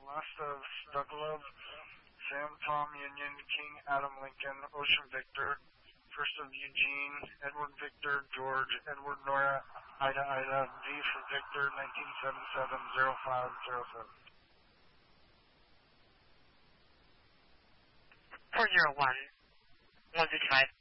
Last of Doug Love, Sam, Tom, Union, King, Adam, Lincoln, Ocean Victor, First of Eugene, Edward Victor, George, Edward Nora, Ida, V for Victor, 1977-0507. 401, 155.